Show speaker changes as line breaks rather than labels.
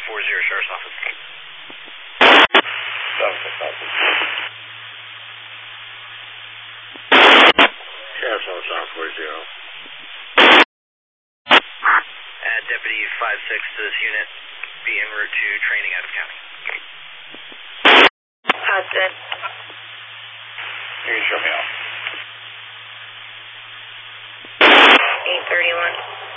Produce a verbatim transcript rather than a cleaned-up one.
four zero, Sheriff's Office.
Sheriff's Office. Sheriff's Office on four zero.
Add Deputy five six to this unit. Be en route to training out of county.
Hudson.
You can show me out.
eight thirty-one.